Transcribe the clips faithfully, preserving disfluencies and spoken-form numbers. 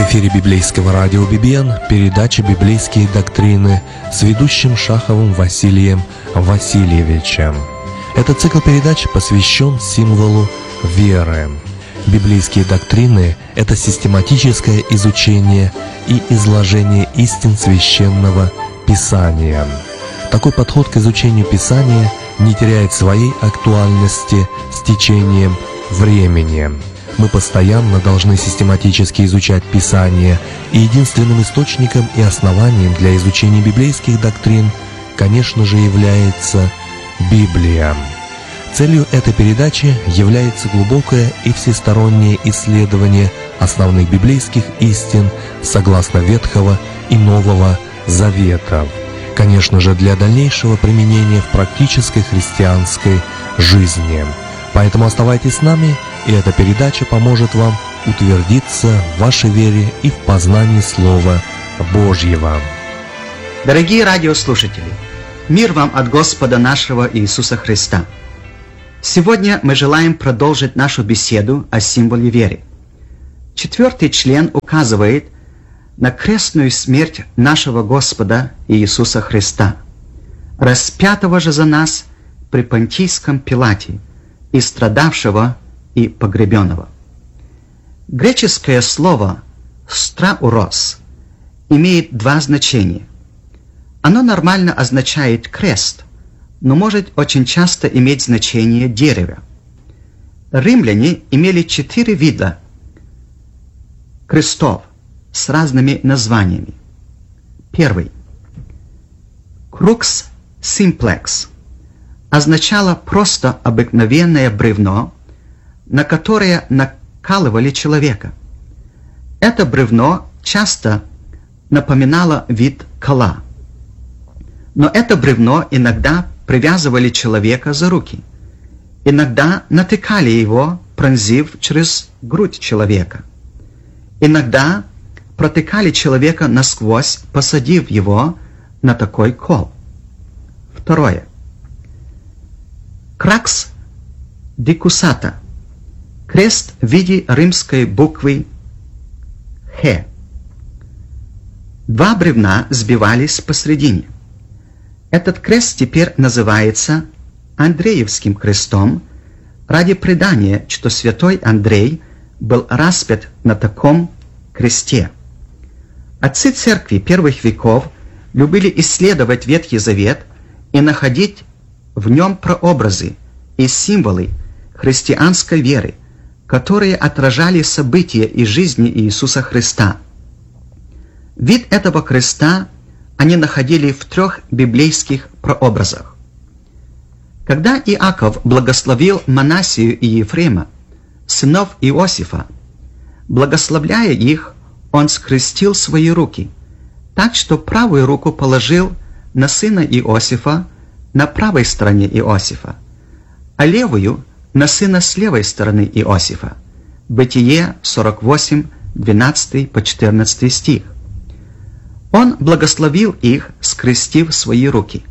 эфире библейского радио би би эн передача «Библейские доктрины» с ведущим Шаховым Василием Васильевичем. Этот цикл передач посвящен символу веры. Библейские доктрины – это систематическое изучение и изложение истин Священного Писания. Такой подход к изучению Писания не теряет своей актуальности с течением времени. Мы постоянно должны систематически изучать Писание, и единственным источником и основанием для изучения библейских доктрин, конечно же, является Библия. Целью этой передачи является глубокое и всестороннее исследование основных библейских истин согласно Ветхого и Нового Заветов, конечно же, для дальнейшего применения в практической христианской жизни. Поэтому оставайтесь с нами, и эта передача поможет вам утвердиться в вашей вере и в познании Слова Божьего. Дорогие радиослушатели, мир вам от Господа нашего Иисуса Христа. Сегодня мы желаем продолжить нашу беседу о символе веры. Четвертый член указывает на крестную смерть нашего Господа Иисуса Христа, распятого же за нас при Понтийском Пилате, и страдавшего и погребенного. Греческое слово «страурос» имеет два значения. Оно нормально означает «крест», но может очень часто иметь значение «дерево». Римляне имели четыре вида крестов с разными названиями. Первый. Крукс симплекс означало просто обыкновенное бревно, на которое накалывали человека. Это бревно часто напоминало вид кола. Но это бревно иногда привязывали человека за руки, иногда натыкали его, пронзив через грудь человека. Иногда протыкали человека насквозь, посадив его на такой кол. Второе. Кракс дикусата. Крест в виде римской буквы «Х». Два бревна сбивались посредине. Этот крест теперь называется Андреевским крестом ради предания, что святой Андрей был распят на таком кресте. Отцы церкви первых веков любили исследовать Ветхий Завет и находить в нем прообразы и символы христианской веры, которые отражали события из жизни Иисуса Христа. Вид этого креста они находили в трех библейских прообразах. Когда Иаков благословил Манассию и Ефрема, сынов Иосифа, благословляя их, он скрестил свои руки, так что правую руку положил на сына Иосифа на правой стороне Иосифа, а левую на сына с левой стороны Иосифа. Бытие сорок восемь, двенадцатый по четырнадцатый стих. Он благословил их, скрестив свои руки.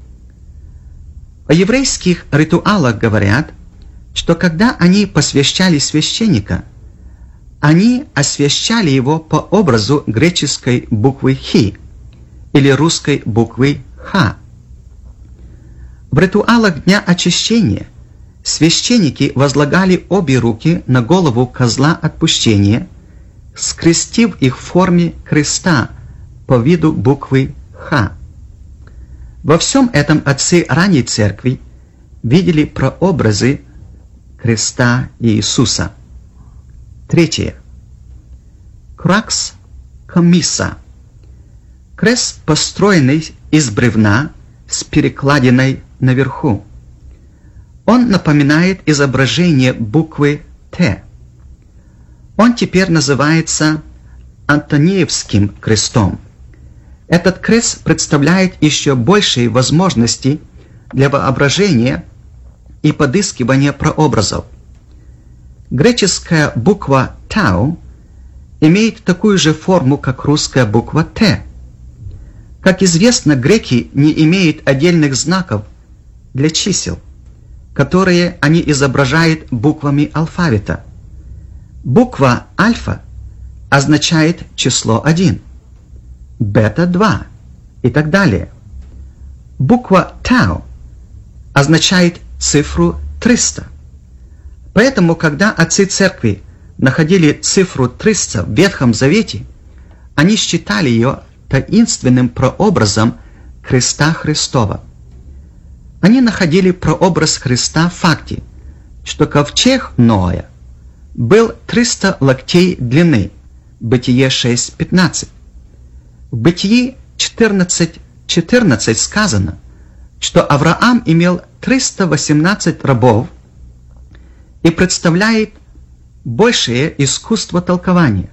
О еврейских ритуалах говорят, что когда они посвящали священника, они освящали его по образу греческой буквы «хи» или русской буквы «ха». В ритуалах Дня Очищения священники возлагали обе руки на голову козла отпущения, скрестив их в форме креста по виду буквы «ха». Во всем этом отцы ранней церкви видели прообразы креста Иисуса. Третье. Кракс комисса. Крест, построенный из бревна с перекладиной наверху. Он напоминает изображение буквы «Т». Он теперь называется Антониевским крестом. Этот крест представляет еще большие возможности для воображения и подыскивания прообразов. Греческая буква «Тау» имеет такую же форму, как русская буква «Т». Как известно, греки не имеют отдельных знаков для чисел, которые они изображают буквами алфавита. Буква «Альфа» означает число один, бета два и так далее. Буква тау означает цифру триста. Поэтому, когда отцы церкви находили цифру триста в Ветхом Завете, они считали ее таинственным прообразом креста Христова. Они находили прообраз Христа в факте, что ковчег Ноя был триста локтей длины, Бытие шесть пятнадцать. В Бытии четырнадцать четырнадцать сказано, что Авраам имел триста восемнадцать рабов и представляет большее искусство толкования.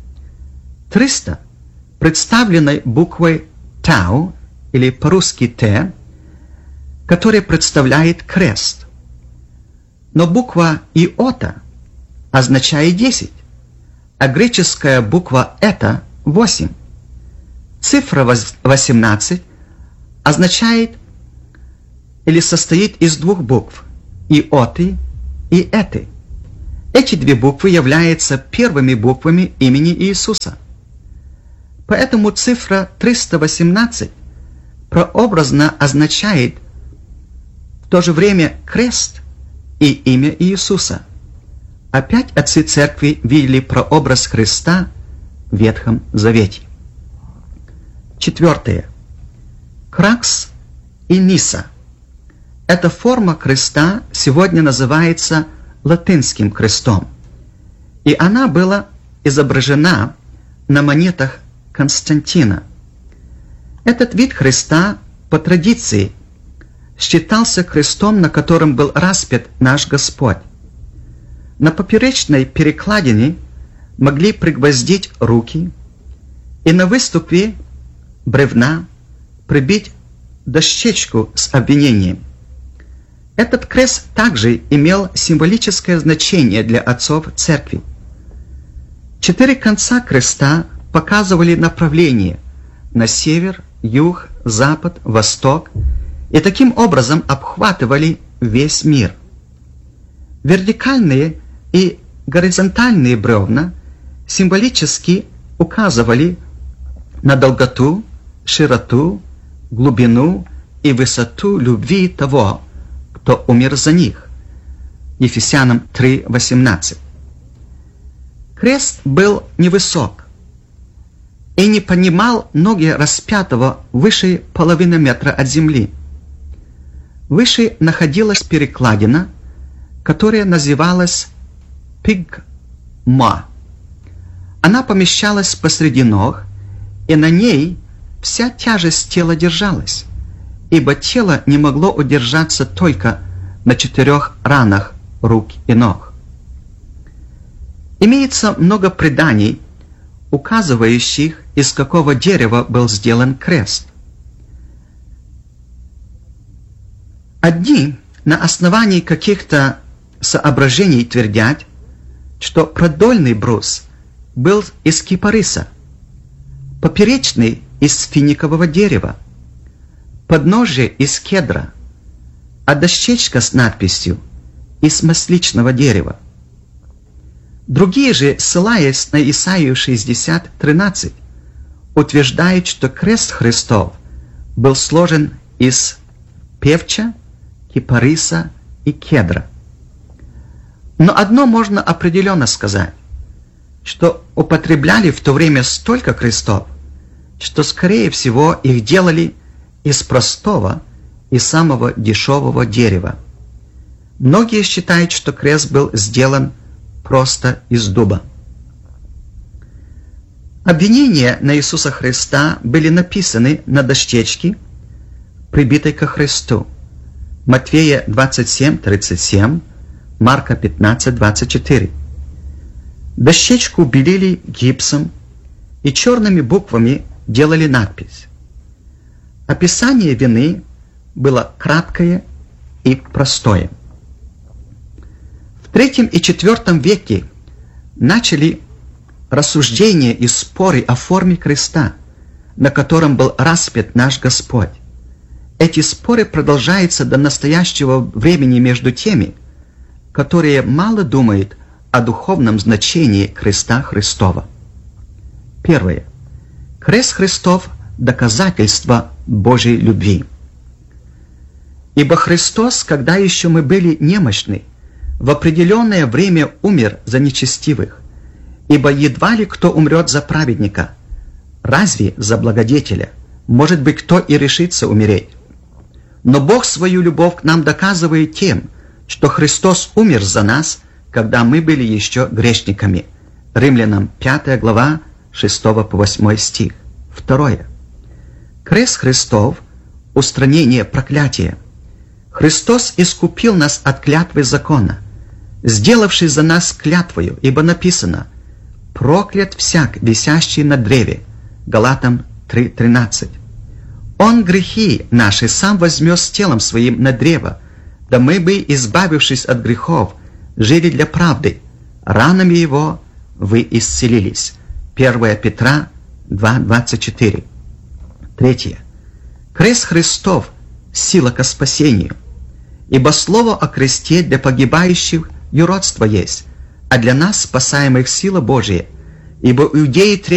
триста, представленной буквой Тау, или по-русски Т, которая представляет крест. Но буква Иота означает десять, а греческая буква Эта – восемь. Цифра восемнадцать означает или состоит из двух букв – Иоты и Эты. Эти две буквы являются первыми буквами имени Иисуса. Поэтому цифра триста восемнадцать прообразно означает в то же время крест и имя Иисуса. Опять отцы церкви видели прообраз Христа в Ветхом Завете. Четвертое. Кракс и Ниса. Эта форма креста сегодня называется латинским крестом, и она была изображена на монетах Константина. Этот вид креста по традиции считался крестом, на котором был распят наш Господь. На поперечной перекладине могли пригвоздить руки и на выступе бревна прибить дощечку с обвинением. Этот крест также имел символическое значение для отцов церкви. Четыре конца креста показывали направление на север, юг, запад, восток и таким образом обхватывали весь мир. Вертикальные и горизонтальные бревна символически указывали на долготу, широту, глубину и высоту любви того, кто умер за них. Ефесянам три восемнадцать. Крест был невысок и не поднимал ноги распятого выше половины метра от земли. Выше находилась перекладина, которая называлась пигма. Она помещалась посреди ног, и на ней вся тяжесть тела держалась, ибо тело не могло удержаться только на четырех ранах рук и ног. Имеется много преданий, указывающих, из какого дерева был сделан крест. Одни на основании каких-то соображений твердят, что продольный брус был из кипариса, поперечный из финикового дерева, подножие из кедра, а дощечка с надписью из масличного дерева. Другие же, ссылаясь на Исаию шестьдесят тринадцать, утверждают, что крест Христов был сложен из певча, кипариса и кедра. Но одно можно определенно сказать, что употребляли в то время столько крестов, что, скорее всего, их делали из простого и самого дешевого дерева. Многие считают, что крест был сделан просто из дуба. Обвинения на Иисуса Христа были написаны на дощечке, прибитой ко Христу. Матфея двадцать семь тридцать семь, Марка пятнадцать двадцать четыре. Дощечку белили гипсом и черными буквами делали надпись. Описание вины было краткое и простое. В третьем и четвертом веке начали рассуждения и споры о форме креста, на котором был распят наш Господь. Эти споры продолжаются до настоящего времени между теми, которые мало думают о духовном значении креста Христова. Первое. Крест Христов – доказательство Божьей любви. Ибо Христос, когда еще мы были немощны, в определенное время умер за нечестивых, ибо едва ли кто умрет за праведника, разве за благодетеля? Может быть, кто и решится умереть. Но Бог свою любовь к нам доказывает тем, что Христос умер за нас, когда мы были еще грешниками. Римлянам пятая глава, шестого по восьмой стих. Второе. Крест Христов – устранение проклятия. Христос искупил нас от клятвы закона, сделавший за нас клятвою, ибо написано: «Проклят всяк, висящий на древе». Галатам три тринадцать. Он грехи наши сам возмез телом своим на древо, да мы бы, избавившись от грехов, жили для правды. Ранами его вы исцелились. первое Петра два двадцать четыре. Третье. Крест Христов – сила ко спасению. Ибо слово о кресте для погибающих юродство есть, а для нас, спасаемых, сила Божия. Ибо иудеи требуют